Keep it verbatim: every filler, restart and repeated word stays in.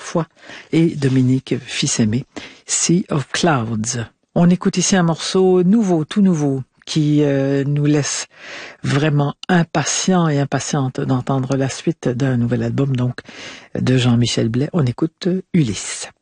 Foy et Dominique Fils-Aimé, Sea of Clouds. On écoute ici un morceau nouveau, tout nouveau, qui euh, nous laisse vraiment impatients et impatientes d'entendre la suite d'un nouvel album, donc de Jean-Michel Blais. On écoute Ulysse.